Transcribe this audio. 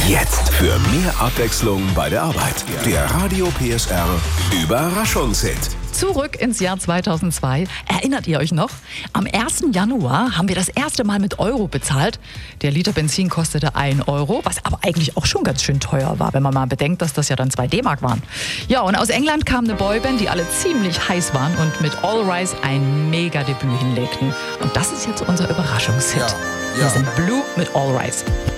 Jetzt für mehr Abwechslung bei der Arbeit. Der Radio PSR Überraschungshit. Zurück ins Jahr 2002. Erinnert ihr euch noch? Am 1. Januar haben wir das erste Mal mit Euro bezahlt. Der Liter Benzin kostete 1 Euro, was aber eigentlich auch schon ganz schön teuer war, wenn man mal bedenkt, dass das ja dann 2 D-Mark waren. Ja, und aus England kam eine Boyband, die alle ziemlich heiß waren und mit All Rise ein Mega-Debüt hinlegten. Und das ist jetzt unser Überraschungshit. Wir sind Blue mit All Rise.